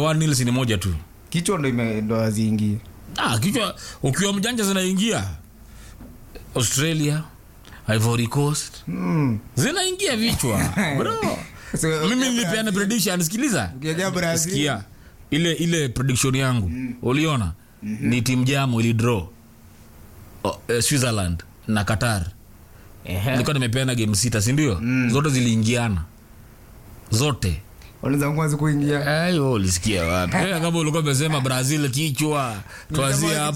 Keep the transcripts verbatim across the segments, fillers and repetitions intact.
one nil si ni moja tu. Kichwa ndo ime ndo aziingie. Ah, kichwa ukiwa mjanja zinaingia. Australia, Ivory Coast. Mm. Zinaingia vichwa. Bro. So, mimi nilipeana prediction, sikiliza. Ukiaja Brazil. Sikia. Ile ile prediction yangu. Mm. Uliona? Mm-hmm. Ni timu jamu ili draw. Oh, eh, Switzerland na Qatar. Ehe. Nilikuwa nimepeana game sita, si ndio? Mm. Zote ziliingiana. Zote. Walianza kwanza kuingia. Ayo, ulisikia wapi? Eh, kama ulikuwa umesema Brazil kichwa, tuanzie hapo.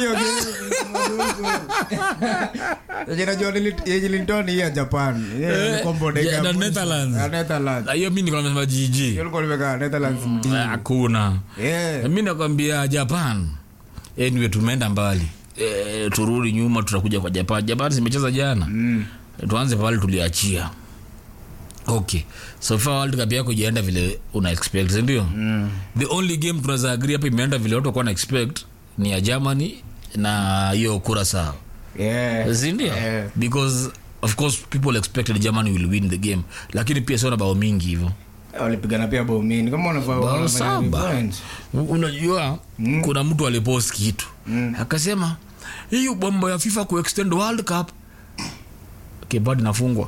Je, najua ile Linton ya Japan. Ile combo ya Netherlands. Ya Netherlands. Hiyo mimi nilikuwa nimesema G G. Hiyo nilikuwa nimeka Netherlands. Hakuna. Eh. Mimi nakwambia Japan. Anyway, tumeenda mbali. Eh, turudi nyuma tutakuja kwa Japan. Japan zimecheza jana. Mm. Tuanze pale tuliachia. Okay. So far World Cup yako ijaenda vile una expect, ndio? Mm. The only game tunaweza agree hapa imeenda vile watu walikuwa na expect ni ya Germany na hiyo Curacao. Yeah. Ndio? Yeah. Because of course people expected Germany will win the game. Lakini pia sio na bao mingi hivyo. Walipigana pia bao mingi. Kama unafaa saba. Unajua mm. kuna mtu alipost kitu. Mm. Akasema hiyo bomba ya FIFA ku extend World Cup kibadi nafungwa.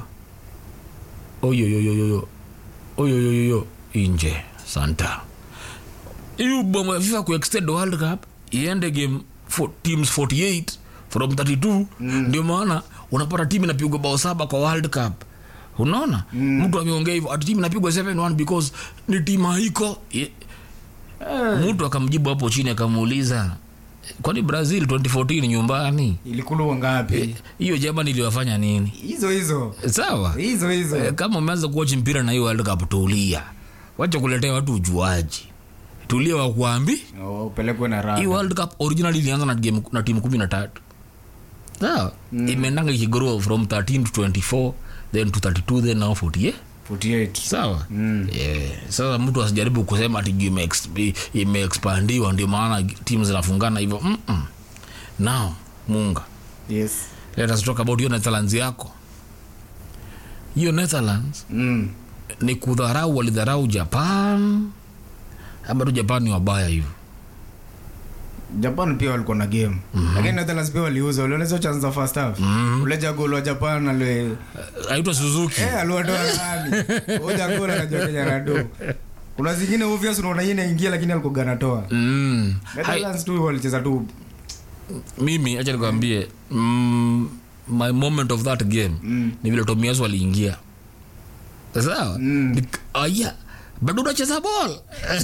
Oyo yo yo yo yo. Oyo yo yo yo inje Santa. Hiyo bomba ya FIFA ku extend World Cup iende game for teams forty-eight from thirty-two. Mm. Ndio maana unapata timu inapigwa bao saba kwa World Cup. Unaona? Mm. Mtu ameongea hivyo ati timu inapigwa seven one because ni timu haiko. Yeah. Hey. Mtu akamjibu hapo chini akamuuliza kwani Brazil twenty fourteen nyumbani ilikulu ngapi? Hiyo Germany iliwafanya nini? Hizo hizo. Sawa? Hizo hizo. E, kama umeanza kuwatch mpira na hiyo World Cup tulia. Wacha kuletea watu ujuaji. Tulia wakuambi. Oh, pelekwe na raha. Hii World Cup originally ilianza na game na timu kumi na tatu. Sawa? Mm. Imeendanga ikigrow from thirteen to twenty-four, then to thirty-two, then now forty-eight. forty-eight. Sawa? Mm. Yeah. Sasa mtu asijaribu kusema ati game imeexpandiwa ndio maana timu zinafungana hivyo. Mm -mm. Now, Munga. Yes. Let us talk about your Netherlands yako. Your Netherlands. Mm. Ni kudharau walidharau Japan. Ama tu Japan ni wabaya hivyo. Japan pia walikuwa na game. Mm-hmm. Lakini Netherlands pia waliuza. Walionyesha chance za first half. Mm-hmm. Ule goal wa Japan ale aitwa Suzuki. Eh, aliwatoa nani? Hoja goal anajua Kenya rado. Kuna zingine obvious unaona yeye inaingia lakini alikuwa ganatoa. Mm. Netherlands tu walicheza tu. Mimi acha nikwambie, mm, my moment of that game mm. ni vile Tomiyasu aliingia. Sawa? Mm. Aya, bado unacheza ball.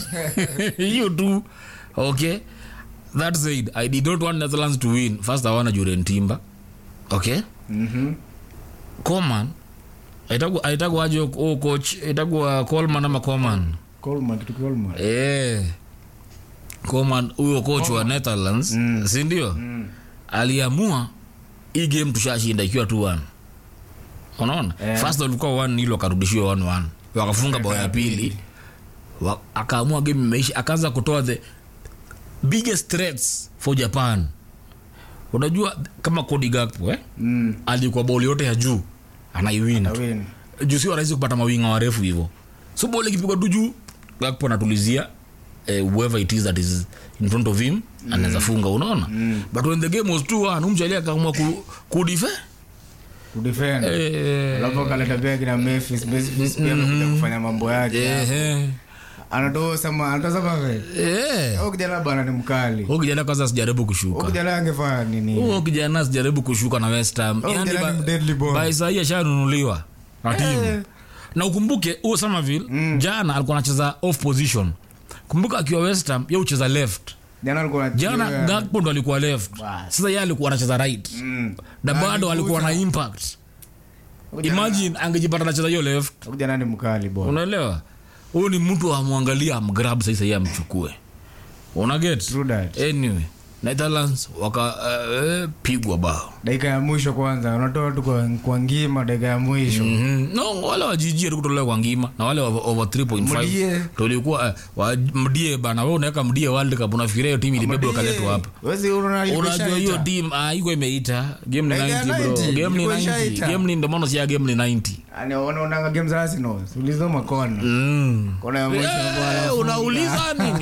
You do. Okay. That said, I did not want Netherlands to win. First, I want Julian Timber. Okay? Mm-hmm. Coleman. Aitagu aitagu aje o coach, aitagu Coleman ama Coleman. Coleman kitu Coleman. Eh. Coleman huyo coach wa Netherlands, mm. si ndio? Mm. Aliamua hii game tushashinda ikiwa two one. Unaona? Eh. First walikuwa one nil wakarudishiwa one one. Wakafunga bao ya pili. Akaamua game imeisha, akaanza kutoa the biggest threats for Japan. Unajua kama Cody Gakpo eh? Mm. Alikuwa ball yote ya juu anaiwin. Anawin. Juu sio rahisi kupata mawinga warefu hivyo. So ball ikipigwa tu juu Gakpo anatulizia eh, whoever it is that is in front of him mm. anaweza funga, unaona? Mm. But when the game was two one umchalia akaamua ku, ku defend. Ku defend. Eh, alafu kaleta pia kina Memphis, Memphis pia amekuja kufanya mambo yake. Eh. Anatoa sama anatazama wewe. Eh. Huyo kijana bana ni mkali. Huyo kijana kwanza sijaribu kushuka. Huyo kijana angefanya nini? Huyo kijana sijaribu kushuka na West Ham. Yaani deadly ball. Baisa hii ashanunuliwa na timu. Eh. Na ukumbuke huyo Samavill mm. jana alikuwa anacheza off position. Kumbuka akiwa West Ham yeye ucheza left. Jana alikuwa jana Gakpo ndo alikuwa left. Sasa yeye alikuwa anacheza right. Mm. Na bado alikuwa na impact. Imagine angejipata anacheza hiyo left. Huyo kijana ni mkali bwana. Unaelewa? Huyu ni mtu amwangalia amgrab sasa yeye amchukue. Una get? True that. Anyway, Netherlands waka uh, pigwa bao. Dakika ya mwisho kwanza unatoa tu kwa, kwa ngima dakika ya mwisho. Mm-hmm. No, wale wajijie tu kutolewa kwa ngima na wale over three point five. Tulikuwa uh, mdie bana wewe unaweka mdie World Cup unafikiria hiyo timu ilibebwa kaletwa hapa. Wewe unajua hiyo team ah iko imeita game ni ninety bro. Game ni ninety. Game ni ndio maana si game ni ninety. Ani unaona game za Arsenal. Ulizoma kona. Mm. Kona ya mwisho bwana. Unauliza nini?